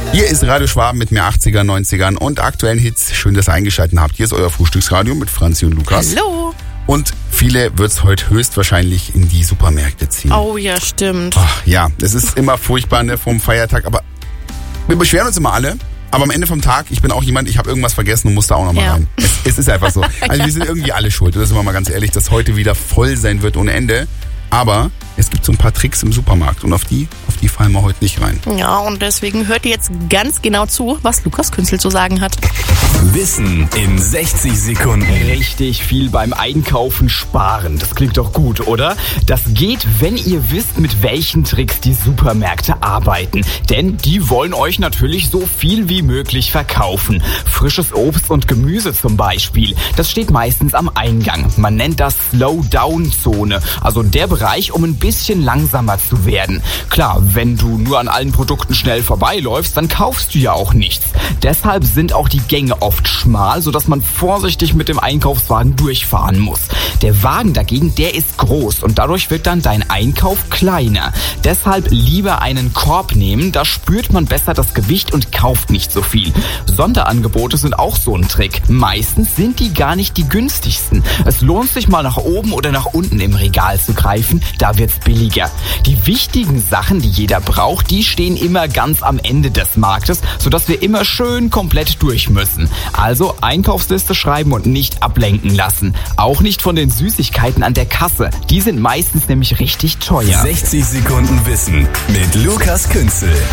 Hier ist Radio Schwaben mit mehr 80er, 90ern und aktuellen Hits. Schön, dass ihr eingeschaltet habt. Hier ist euer Frühstücksradio mit Franzi und Lukas. Hallo. Und viele wird es heute höchstwahrscheinlich in die Supermärkte ziehen. Oh ja, stimmt. Ach, ja, es ist immer furchtbar, ne, vom Feiertag. Aber wir beschweren uns immer alle. Aber am Ende vom Tag, ich bin auch jemand, ich habe irgendwas vergessen und muss da auch nochmal rein. Es ist einfach so. Also wir sind irgendwie alle schuld. Das sind wir mal ganz ehrlich, dass heute wieder voll sein wird ohne Ende. Aber es gibt so ein paar Tricks im Supermarkt und auf die fallen wir heute nicht rein. Ja, und deswegen hört ihr jetzt ganz genau zu, was Lukas Künzel zu sagen hat. Wissen in 60 Sekunden. Richtig viel beim Einkaufen sparen. Das klingt doch gut, oder? Das geht, wenn ihr wisst, mit welchen Tricks die Supermärkte arbeiten. Denn die wollen euch natürlich so viel wie möglich verkaufen. Frisches Obst und Gemüse zum Beispiel. Das steht meistens am Eingang. Man nennt das Slow-Down-Zone. Also der Bereich, um ein bisschen langsamer zu werden. Klar, wenn du nur an allen Produkten schnell vorbeiläufst, dann kaufst du ja auch nichts. Deshalb sind auch die Gänge oft schmal, sodass man vorsichtig mit dem Einkaufswagen durchfahren muss. Der Wagen dagegen, der ist groß und dadurch wird dann dein Einkauf kleiner. Deshalb lieber einen Korb nehmen, da spürt man besser das Gewicht und kauft nicht so viel. Sonderangebote sind auch so ein Trick. Meistens sind die gar nicht die günstigsten. Es lohnt sich mal nach oben oder nach unten im Regal zu greifen, da wird's billiger. Die wichtigen Sachen, die jeder braucht, die stehen immer ganz am Ende des Marktes, sodass wir immer schön komplett durch müssen. Also Einkaufsliste schreiben und nicht ablenken lassen. Auch nicht von den Süßigkeiten an der Kasse. Die sind meistens nämlich richtig teuer. 60 Sekunden Wissen mit Lukas Künzel.